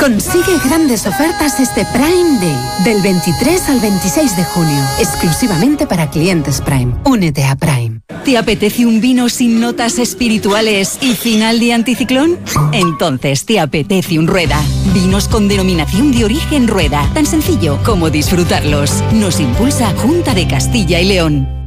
Consigue grandes ofertas este Prime Day, del 23 al 26 de junio, exclusivamente para clientes Prime. Únete a Prime. ¿Te apetece un vino sin notas espirituales y final de anticiclón? Entonces te apetece un Rueda. Vinos con denominación de origen Rueda. Tan sencillo como disfrutarlos. Nos impulsa Junta de Castilla y León.